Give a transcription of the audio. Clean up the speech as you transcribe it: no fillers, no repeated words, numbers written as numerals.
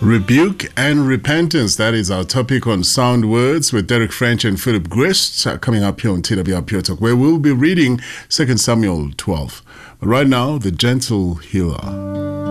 Rebuke and repentance. That is our topic on Sound Words with Derek French and Philip Grist coming up here on TWR Pure Talk, where we'll be reading 2 Samuel 12. But right now, The Gentle Healer.